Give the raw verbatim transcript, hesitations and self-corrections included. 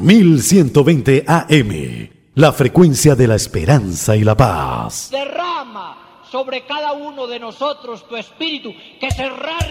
mil ciento veinte A M, la frecuencia de la esperanza y la paz. Derrama sobre cada uno de nosotros tu espíritu, que se rasgue